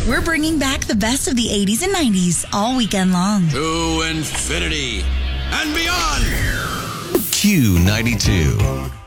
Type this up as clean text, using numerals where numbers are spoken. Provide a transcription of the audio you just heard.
We're bringing back the best of the 80s and 90s all weekend long. To infinity and beyond. Q92.